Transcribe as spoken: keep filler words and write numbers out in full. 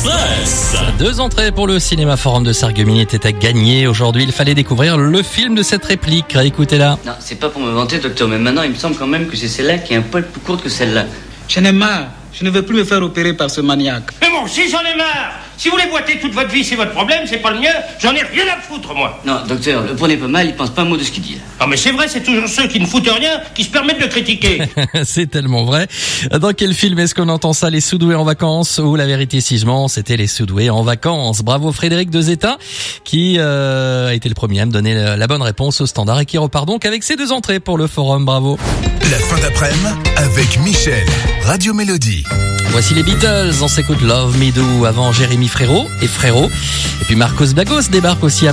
Express. Deux entrées pour le Cinéma Forum de Sarreguemines étaient à gagner. Aujourd'hui, il fallait découvrir le film de cette réplique. Écoutez-la. Non, c'est pas pour me vanter, docteur, mais maintenant, il me semble quand même que c'est celle-là qui est un poil plus courte que celle-là. J'en ai marre. Je ne veux plus me faire opérer par ce maniaque. Mais bon, si j'en ai marre. Si vous voulez boiter toute votre vie, c'est votre problème, c'est pas le mien. J'en ai rien à foutre, moi. Non, docteur, le prenez pas mal, il pense pas un mot de ce qu'il dit. Ah, mais c'est vrai, c'est toujours ceux qui ne foutent rien qui se permettent de critiquer. C'est tellement vrai. Dans quel film est-ce qu'on entend ça, Les Soudoués en vacances ou La vérité si je mens, c'était Les Soudoués en vacances. Bravo Frédéric de Zeta qui euh, a été le premier à me donner la, la bonne réponse au standard et qui repart donc avec ses deux entrées pour le forum. Bravo. La fin d'après-midi avec Michel, Radio Mélodie. Voici les Beatles, on s'écoute Love Me Do avant Jérémy Frérot et Frérot. Et puis Marcos Blagos débarque aussi à